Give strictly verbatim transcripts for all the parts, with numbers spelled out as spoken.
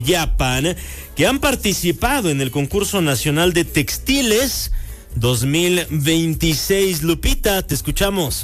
Yapan, que han participado en el concurso nacional de textiles dos mil veintiséis. Lupita, te escuchamos.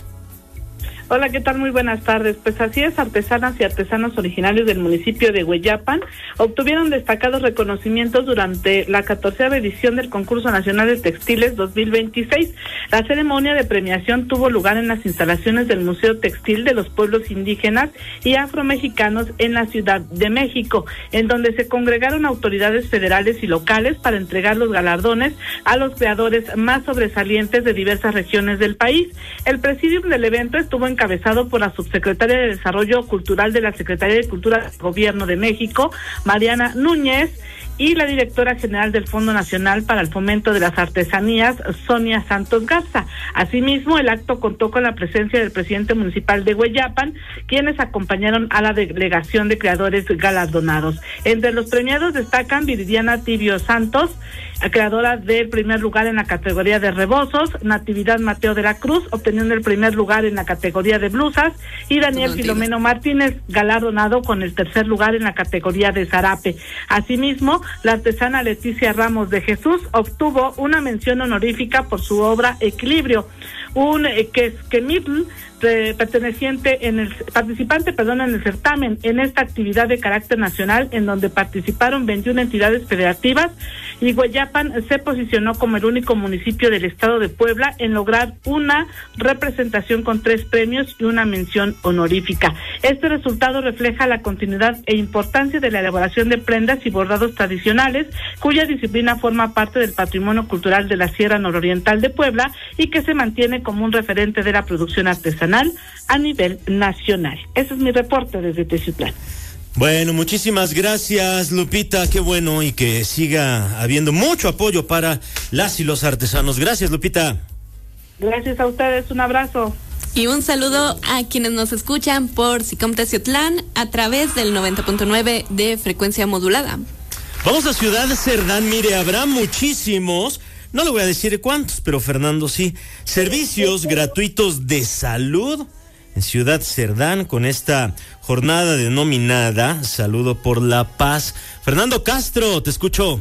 Hola, ¿qué tal? Muy buenas tardes. Pues así es, artesanas y artesanos originarios del municipio de Hueyapan obtuvieron destacados reconocimientos durante la catorceava edición del concurso nacional de textiles dos mil veintiséis. La ceremonia de premiación tuvo lugar en las instalaciones del Museo Textil de los Pueblos Indígenas y Afromexicanos en la Ciudad de México, en donde se congregaron autoridades federales y locales para entregar los galardones a los creadores más sobresalientes de diversas regiones del país. El presidium del evento estuvo en encabezado por la subsecretaria de Desarrollo Cultural de la Secretaría de Cultura del Gobierno de México, Mariana Núñez, y la directora general del Fondo Nacional para el Fomento de las Artesanías, Sonia Santos Garza. Asimismo, el acto contó con la presencia del presidente municipal de Hueyapan, quienes acompañaron a la delegación de creadores galardonados. Entre los premiados destacan Viridiana Tibio Santos, creadora del primer lugar en la categoría de rebozos, Natividad Mateo de la Cruz, obteniendo el primer lugar en la categoría de blusas, y Daniel Filomeno Martínez, galardonado con el tercer lugar en la categoría de zarape. Asimismo, la artesana Leticia Ramos de Jesús obtuvo una mención honorífica por su obra Equilibrio, un eh, que esquemitl eh, perteneciente en el participante, perdón, en el certamen, en esta actividad de carácter nacional, en donde participaron veintiuna entidades federativas, y Hueyapan se posicionó como el único municipio del estado de Puebla en lograr una representación con tres premios y una mención honorífica. Este resultado refleja la continuidad e importancia de la elaboración de prendas y bordados tradicionales, cuya disciplina forma parte del patrimonio cultural de la Sierra Nororiental de Puebla y que se mantiene como un referente de la producción artesanal a nivel nacional. Ese es mi reporte desde Teciutlán. Bueno, muchísimas gracias, Lupita, qué bueno, y que siga habiendo mucho apoyo para las y los artesanos. Gracias, Lupita. Gracias a ustedes, un abrazo. Y un saludo a quienes nos escuchan por SICOM Teciutlán a través del noventa punto nueve de frecuencia modulada. Vamos a Ciudad Cerdán. Mire, habrá muchísimos, no le voy a decir cuántos, pero Fernando sí, servicios gratuitos de salud en Ciudad Cerdán con esta jornada denominada Saludo por la Paz. Fernando Castro, te escucho.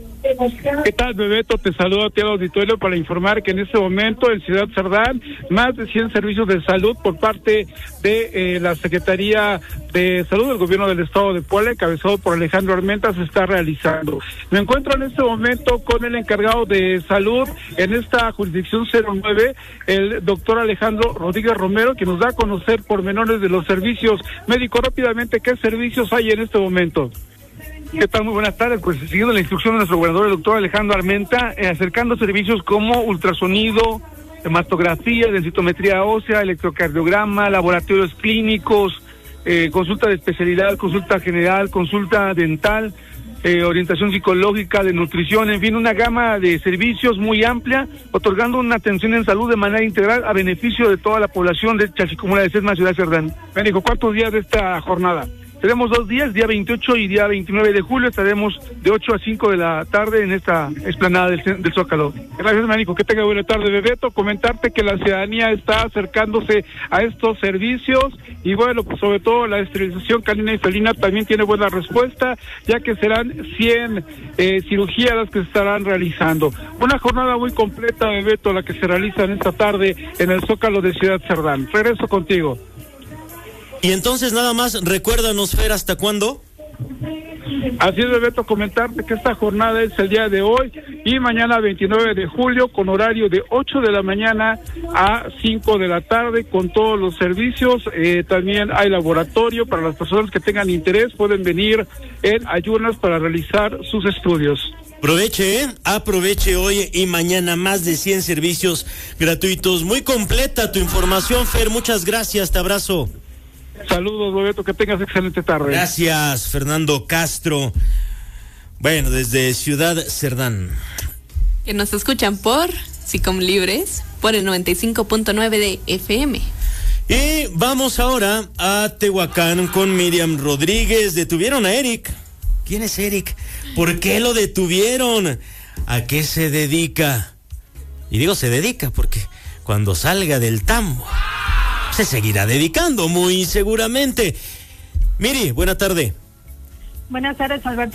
¿Qué tal, Bebeto? Te saludo a ti al auditorio para informar que en este momento en Ciudad Cerdán más de cien servicios de salud por parte de eh, la Secretaría de Salud del Gobierno del Estado de Puebla, encabezado por Alejandro Armenta, se está realizando. Me encuentro en este momento con el encargado de salud en esta jurisdicción cero nueve, el doctor Alejandro Rodríguez Romero, que nos da a conocer pormenores de los servicios médicos. Rápidamente, ¿qué servicios hay en este momento? ¿Qué tal? Muy buenas tardes. Pues siguiendo la instrucción de nuestro gobernador, el doctor Alejandro Armenta, eh, acercando servicios como ultrasonido, hematografía, densitometría ósea, electrocardiograma, laboratorios clínicos, eh, consulta de especialidad, consulta general, consulta dental, eh, orientación psicológica, de nutrición, en fin, una gama de servicios muy amplia, otorgando una atención en salud de manera integral a beneficio de toda la población de Chalchicomula de Sesma, Ciudad Cerdán. Médico, ¿cuántos días de esta jornada? Tenemos dos días, día veintiocho y día veintinueve de julio, estaremos de ocho a cinco de la tarde en esta explanada del, del Zócalo. Gracias, médico, que tenga buena tarde, Bebeto. Comentarte que la ciudadanía está acercándose a estos servicios y bueno, pues sobre todo la esterilización canina y felina también tiene buena respuesta, ya que serán cien eh, cirugías las que se estarán realizando. Una jornada muy completa, Bebeto, la que se realiza en esta tarde en el Zócalo de Ciudad Cerdán. Regreso contigo. Y entonces nada más, recuérdanos, Fer, ¿hasta cuándo? Así es, Bebeto, comentarte que esta jornada es el día de hoy y mañana veintinueve de julio con horario de ocho de la mañana a cinco de la tarde con todos los servicios. Eh, también hay laboratorio para las personas que tengan interés, pueden venir en ayunas para realizar sus estudios. Aproveche, ¿eh? Aproveche hoy y mañana más de cien servicios gratuitos. Muy completa tu información, Fer, muchas gracias, te abrazo. Saludos, Bebeto, que tengas excelente tarde. Gracias, Fernando Castro. Bueno, desde Ciudad Cerdán. Que nos escuchan por SICOM Libres, por el noventa y cinco punto nueve de F M. Y vamos ahora a Tehuacán con Miriam Rodríguez. Detuvieron a Eric. ¿Quién es Eric? ¿Por qué lo detuvieron? ¿A qué se dedica? Y digo se dedica porque cuando salga del tambo se seguirá dedicando muy seguramente. Miri, buena tarde. Buenas tardes, Alberto.